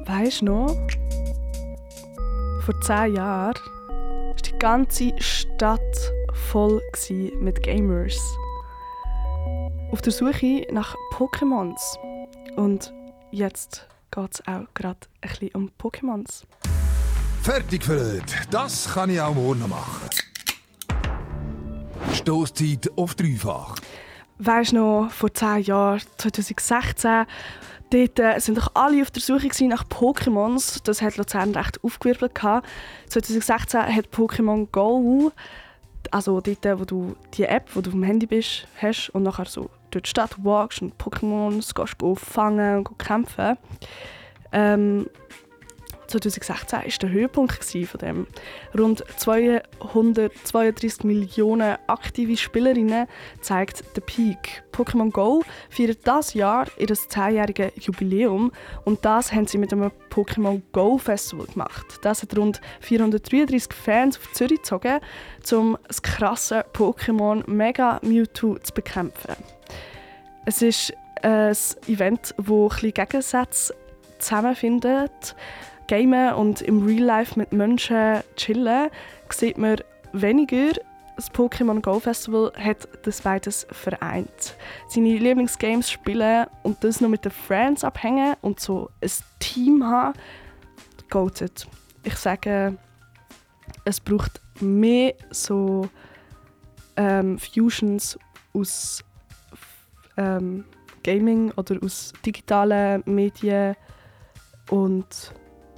Weisst du noch, vor 10 Jahren war die ganze Stadt voll mit Gamers. Auf der Suche nach Pokémons. Und jetzt geht es auch gerade ein bisschen um Pokémons. Fertig für heute. Das kann ich auch morgen noch machen. Stoßzeit auf dreifach. Weisst du noch, vor 10 Jahren, 2016, dort sind doch alle auf der Suche nach Pokémons. Das hat Luzern recht aufgewirbelt. 2016 hat Pokémon Go, also dort, wo du die App, wo du vom Handy bist, hast und nachher so durch die Stadt walkst und Pokémons gehst fangen und kämpfen. 2016 war der Höhepunkt von dem. Rund 232 Millionen aktive Spielerinnen zeigt der Peak. Pokémon Go feiert dieses Jahr ihr 10-jähriges Jubiläum und das haben sie mit einem Pokémon Go Festival gemacht. Das hat rund 433 Fans auf Zürich gezogen, um das krasse Pokémon Mega Mewtwo zu bekämpfen. Es ist ein Event, das ein bisschen Gegensätze zusammenfindet. Gamen und im Real Life mit Menschen chillen, sieht man weniger. Das Pokémon Go Festival hat das beides vereint. Seine Lieblingsgames spielen und das noch mit den Friends abhängen und so ein Team haben, goated. Ich sage, es braucht mehr so Fusions aus Gaming oder aus digitalen Medien und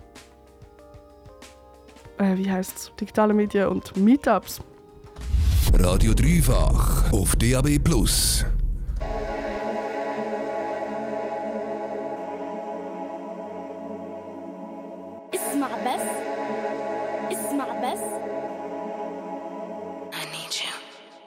wie heisst's? Digitale Medien und Meetups. Radio Dreifach auf DAB+. اسمع بس